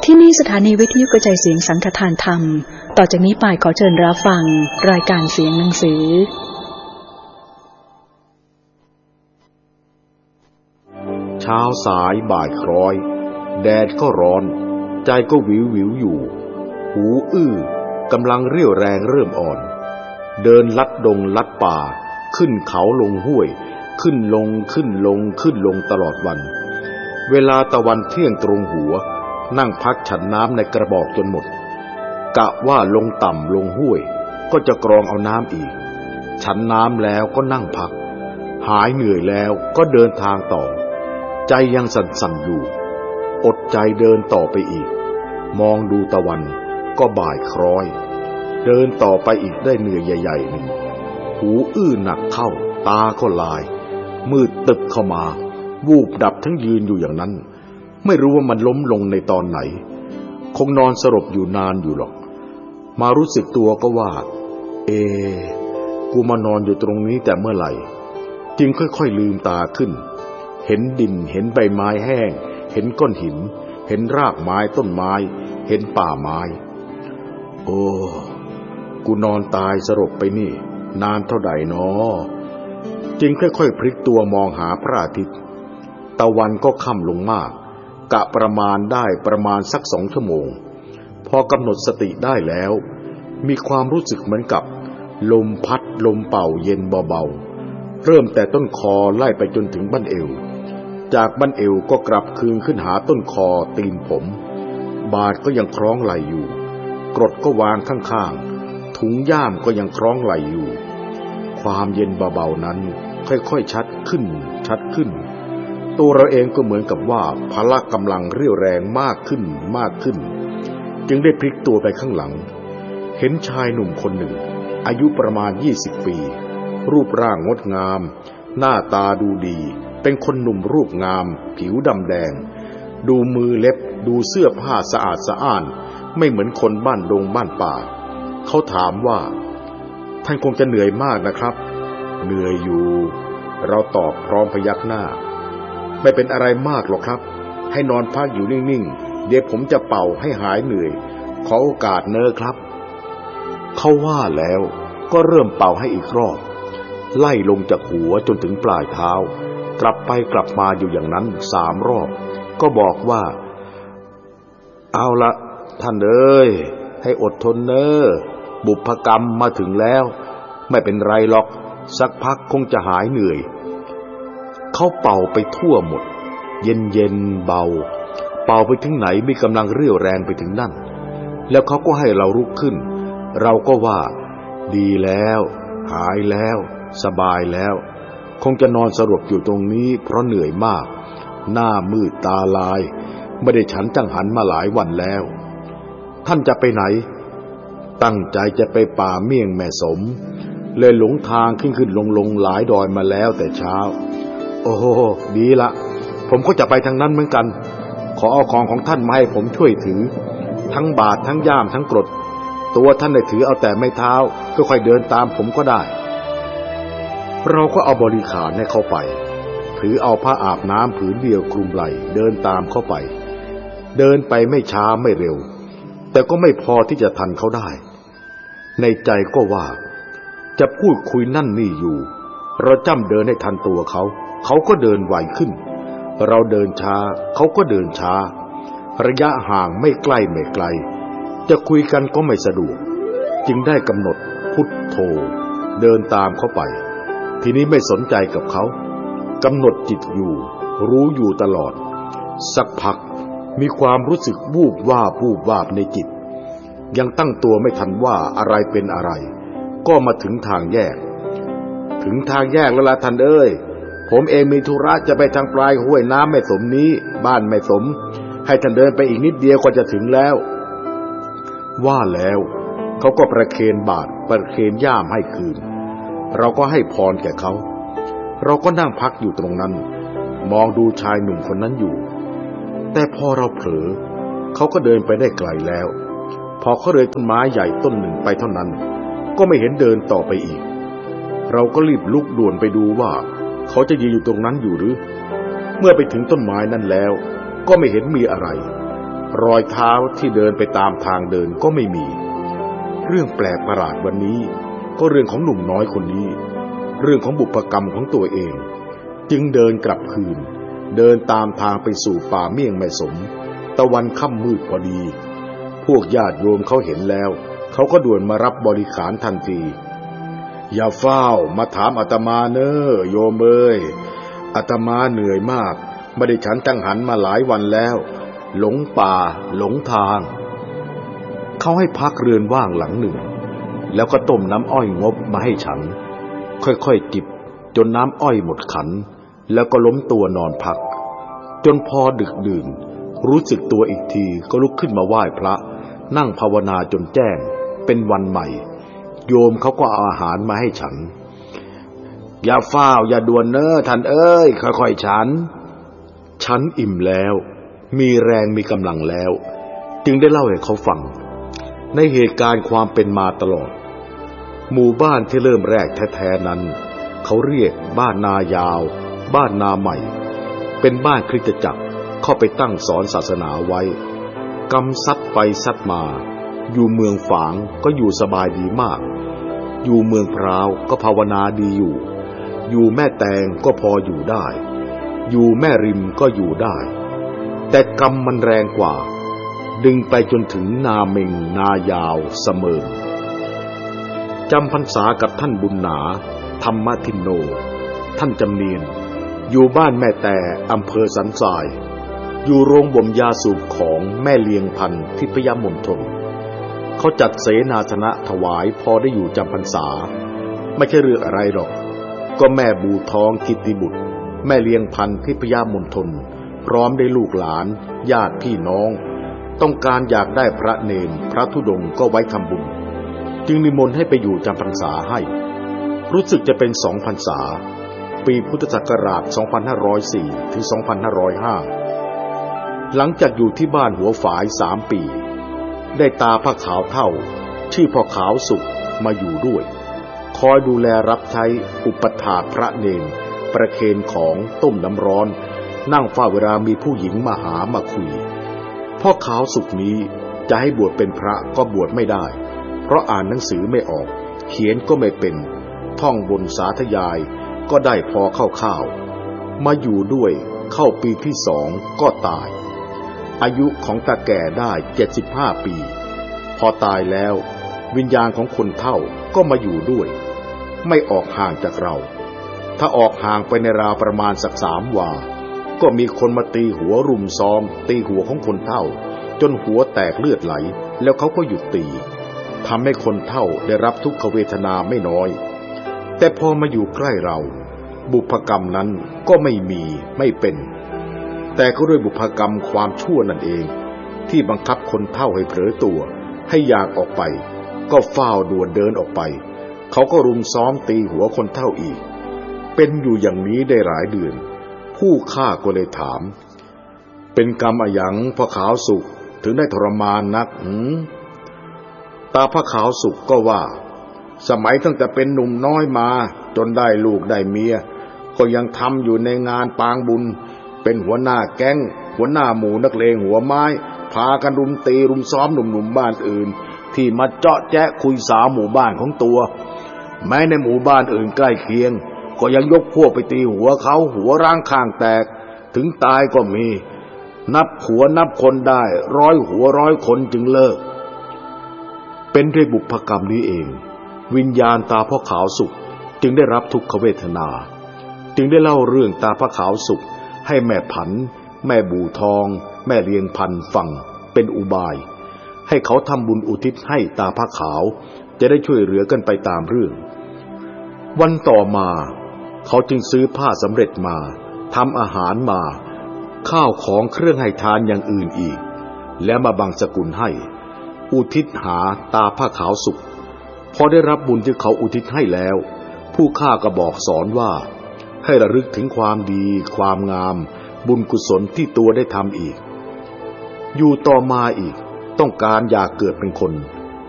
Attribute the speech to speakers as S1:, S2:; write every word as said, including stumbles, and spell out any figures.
S1: ที่นี่สถานีวิทยุกระจายเสียงสังฆทานธรรมต่อจากนี้ไปขอเชิญรับฟังรายการเสียงหนังสือ
S2: เช้าสายบ่ายคล้อยแดดก็ร้อนใจก็วิววิวอยู่หูอื้อกำลังเรี่ยวแรงเริ่มอ่อนเดินลัดดงลัดป่าขึ้นเขาลงห้วยขึ้นลงขึ้นลงขึ้นลงตลอดวันเวลาตะวันเที่ยงตรงหัวนั่งพักฉันน้ำในกระบอกจนหมดกะว่าลงต่ำลงห้วยก็จะกรองเอาน้ำอีกฉันน้ำแล้วก็นั่งพักหายเหนื่อยแล้วก็เดินทางต่อใจยังสั่นๆอยู่อดใจเดินต่อไปอีกมองดูตะวันก็บ่ายคล้อยเดินต่อไปอีกได้เหนื่อยใหญ่ๆหนึ่งหูอื้อหนักเข้าตาก็ลายมืดตึบเข้ามาวูบดับทั้งยืนอยู่อย่างนั้นไม่รู้ว่ามันล้มลงในตอนไหนคงนอนสลบอยู่นานอยู่หรอกมารู้สึกตัวก็ว่าเอกูมานอนอยู่ตรงนี้แต่เมื่อไหร่จึงค่อยๆลืมตาขึ้นเห็นดินเห็นใบไม้แห้งเห็นก้อนหินเห็นรากไม้ต้นไม้เห็นป่าไม้โอ้กูนอนตายสลบไปนี่นานเท่าใดน้อจึงค่อยๆพลิกตัวมองหาพระอาทิตย์ตะวันก็ค่ำลงมากกะประมาณได้ประมาณสักสองชั่วโมงพอกำหนดสติได้แล้วมีความรู้สึกเหมือนกับลมพัดลมเป่าเย็นเบาๆเริ่มแต่ต้นคอไล่ไปจนถึงบั้นเอวจากบั้นเอวก็กลับคืนขึ้นหาต้นคอตีนผมบาทก็ยังคล้องไหล่อยู่กรดก็วางข้างๆถุงย่ามก็ยังคล้องไหล่อยู่ความเย็นเบาๆนั้นค่อยๆชัดขึ้นชัดขึ้นตัวเราเองก็เหมือนกับว่าพละกำลังเรี่ยวแรงมากขึ้นมากขึ้นจึงได้พลิกตัวไปข้างหลังเห็นชายหนุ่มคนหนึ่งอายุประมาณยี่สิบปีรูปร่างงดงามหน้าตาดูดีเป็นคนหนุ่มรูปงามผิวดำแดงดูมือเล็บดูเสื้อผ้าสะอาดสะอ้านไม่เหมือนคนบ้านดงบ้านป่าเขาถามว่าท่านคงจะเหนื่อยมากนะครับเหนื่อยอยู่เราตอบพร้อมพยักหน้าไม่เป็นอะไรมากหรอกครับให้นอนพักอยู่นิ่งๆเดี๋ยวผมจะเป่าให้หายเหนื่อยขอโอกาสเนอะครับเขาว่าแล้วก็เริ่มเป่าให้อีกรอบไล่ลงจากหัวจนถึงปลายเท้ากลับไปกลับมาอยู่อย่างนั้นสามรอบก็บอกว่าเอาละท่านเอ้ยให้อดทนเนอะบุพกรรมมาถึงแล้วไม่เป็นไรหรอกสักพักคงจะหายเหนื่อยเขาเป่าไปทั่วหมดเย็นเย็นเบาเป่าไปถึงไหนมีกำลังเรี่ยวแรงไปถึงนั่นแล้วเขาก็ให้เราลุกขึ้นเราก็ว่าดีแล้วหายแล้วสบายแล้วคงจะนอนสลบอยู่ตรงนี้เพราะเหนื่อยมากหน้ามืดตาลายไม่ได้ฉันจังหันมาหลายวันแล้วท่านจะไปไหนตั้งใจจะไปป่าเมี่ยงแม่สมเลยหลงทางขึ้นขึ้นลงลงหลายดอยมาแล้วแต่เช้าโอ้โหดีละผมก็จะไปทางนั้นเหมือนกันขอเอาของของท่านมาให้ผมช่วยถือทั้งบาททั้งย่ามทั้งกรดตัวท่านได้ถือเอาแต่ไม้เท้าก็ค่อยเดินตามผมก็ได้เราก็เอาบริขารให้เขาไปถือเอาผ้าอาบน้ำผืนเดียวคลุมไหล่เดินตามเข้าไปเดินไปไม่ช้าไม่เร็วแต่ก็ไม่พอที่จะทันเขาได้ในใจก็ว่าจะพูดคุยนั่นนี่อยู่เราจ้ำเดินให้ทันตัวเขาเขาก็เดินไวขึ้นเราเดินช้าเขาก็เดินช้าระยะห่างไม่ใกล้ไม่ไกลจะคุยกันก็ไม่สะดวกจึงได้กำหนดพุทโธเดินตามเขาไปทีนี้ไม่สนใจกับเขากำหนดจิตอยู่รู้อยู่ตลอดสักพักมีความรู้สึกวูบวาบวูบวาบในจิตยังตั้งตัวไม่ทันว่าอะไรเป็นอะไรก็มาถึงทางแยกถึงทางแยกแล้วล่ะท่านเอ้ยผมเองมีธุระจะไปทางปลายห้วยน้ำแม่สมนี้บ้านแม่สมให้ท่านเดินไปอีกนิดเดียวก็จะถึงแล้วว่าแล้วเขาก็ประเคนบาทประเคนย่ามให้คืนเราก็ให้พรแก่เขาเราก็นั่งพักอยู่ตรงนั้นมองดูชายหนุ่มคนนั้นอยู่แต่พอเราเผลอเขาก็เดินไปได้ไกลแล้วพอเขาเลยต้นไม้ใหญ่ต้นหนึ่งไปเท่านั้นก็ไม่เห็นเดินต่อไปอีกเราก็รีบลุกด่วนไปดูว่าเขาจะยืนอยู่ตรงนั้นอยู่หรือเมื่อไปถึงต้นไม้นั้นแล้วก็ไม่เห็นมีอะไรรอยเท้าที่เดินไปตามทางเดินก็ไม่มีเรื่องแปลกประหลาดวันนี้ก็เรื่องของหนุ่มน้อยคนนี้เรื่องของบุพกรรมของตัวเองจึงเดินกลับคืนเดินตามทางไปสู่ป่าเมี่ยงแม่สมตะวันค่ำมืดพอดีพวกญาติโยมเขาเห็นแล้วเขาก็ด่วนมารับบริขารทันทีอย่าเฝ้ามาถามอาตมาเนอะโยมเอ้ยอาตมาเหนื่อยมากไม่ได้ฉันจังหันมาหลายวันแล้วหลงป่าหลงทางเขาให้พักเรือนว่างหลังหนึ่งแล้วก็ต้มน้ำอ้อยงบมาให้ฉันค่อยๆจิบจนน้ำอ้อยหมดขันแล้วก็ล้มตัวนอนพักจนพอดึกดื่นรู้สึกตัวอีกทีก็ลุกขึ้นมาไหว้พระนั่งภาวนาจนแจ้งเป็นวันใหม่โยมเขาก็เอาอาหารมาให้ฉันอย่าฟ้าวอย่าด่วนเนอะท่านเอ้ยค่อยๆฉันฉันอิ่มแล้วมีแรงมีกำลังแล้วจึงได้เล่าให้เขาฟังในเหตุการณ์ความเป็นมาตลอดหมู่บ้านที่เริ่มแรกแท้ๆนั้นเขาเรียกบ้านนายาวบ้านนาใหม่เป็นบ้านคริสตจักรเข้าไปตั้งสอนศาสนาไว้กำซัดไปซัดมาอยู่เมืองฝางก็อยู่สบายดีมากอยู่เมืองพร้าวก็ภาวนาดีอยู่อยู่แม่แตงก็พออยู่ได้อยู่แม่ริมก็อยู่ได้แต่กรรมมันแรงกว่าดึงไปจนถึงนาเมงนายาวเสมอจำพรรษากับท่านบุญหนาธรรมทินโนท่านจำเนียนอยู่บ้านแม่แต่อำเภอสันทรายอยู่โรงบ่มยาสูบของแม่เลียงพันธ์ทิพยมณฑลเขาจัดเสนาสนะถวายพอได้อยู่จำพรรษาไม่ใช่เรื่องอะไรหรอกก็แม่บูทองกิตติบุตรแม่เลียงพันธ์ทิพยมณฑลพร้อมได้ลูกหลานญาติพี่น้องต้องการอยากได้พระเนรพระธุดงค์ก็ไว้ทำบุญจึงนิมนต์ให้ไปอยู่จำพรรษาให้รู้สึกจะเป็นสองพรรษาปีพุทธศักราชสองพันห้าร้อยสี่ถึงสองพันห้าร้อยห้าหลังจากอยู่ที่บ้านหัวฝายสามปีได้ตาพระขาวเท่าชื่อพ่อขาวสุขมาอยู่ด้วยคอยดูแลรับใช้อุปถากพระเนรประเคนของต้มน้ำร้อนนั่งเฝ้าเวลามีผู้หญิงมาหามาคุยพ่อขาวสุขนี้จะให้บวชเป็นพระก็บวชไม่ได้เพราะอ่านหนังสือไม่ออกเขียนก็ไม่เป็นท่องบนสาธยายก็ได้พอคร่าวๆมาอยู่ด้วยเข้าปีที่สองก็ตายอายุของตาแก่ได้เจ็ดสิบห้าปีพอตายแล้ววิญญาณของคนเฒ่าก็มาอยู่ด้วยไม่ออกห่างจากเราถ้าออกห่างไปในราวประมาณสักสามวาก็มีคนมาตีหัวรุมซ้อมตีหัวของคนเฒ่าจนหัวแตกเลือดไหลแล้วเขาก็หยุดตีทำให้คนเฒ่าได้รับทุกขเวทนาไม่น้อยแต่พอมาอยู่ใกล้เราบุพกรรมนั้นก็ไม่มีไม่เป็นแต่ก็ด้วยบุพกรรมความชั่วนั่นเองที่บังคับคนเฒ่าให้เผลอตัวให้อยากออกไปก็ฝ้าวด่วนเดินออกไปเขาก็รุมซ้อมตีหัวคนเฒ่าอีกเป็นอยู่อย่างนี้ได้หลายเดือนผู้ฆ่าก็เลยถามเป็นกรรมอะหยังพ่อขาวสุขถึงได้ทรมานนักหืมตาพระขาวสุขก็ว่าสมัยตั้งแต่เป็นหนุ่มน้อยมาจนได้ลูกได้เมียก็ยังทำอยู่ในงานปางบุญเป็นหัวหน้าแก๊งหัวหน้าหมู่นักเลงหัวไม้พากันรุมตีรุมซ้อมหนุ่มๆบ้านอื่นที่มาเจาะแจ๊ะคุยสาวหมู่บ้านของตัวแม้ในหมู่บ้านอื่นใกล้เคียงก็ยังยกพวกไปตีหัวเขาหัวร่างข้างแตกถึงตายก็มีนับหัวนับคนได้ร้อยหัวร้อยคนจึงเลิกเป็นด้วยบุพกรรมนี้เองวิญญาณตาพ่อขาวสุขจึงได้รับทุกขเวทนาจึงได้เล่าเรื่องตาพ่อขาวสุขให้แม่ผันแม่บูทองแม่เลียงพันฟังเป็นอุบายให้เขาทำบุญอุทิศให้ตาพ่อขาวจะได้ช่วยเหลือกันไปตามเรื่องวันต่อมาเขาจึงซื้อผ้าสำเร็จมาทำอาหารมาข้าวของเครื่องให้ทานอย่างอื่นอีกแล้วมาบังสกุลให้อุทิศหาตาผ้าขาวสุขพอได้รับบุญที่เขาอุทิศให้แล้วผู้ฆ่าก็บอกสอนว่าให้ระลึกถึงความดีความงามบุญกุศลที่ตัวได้ทำอีกอยู่ต่อมาอีกต้องการอยากเกิดเป็นคน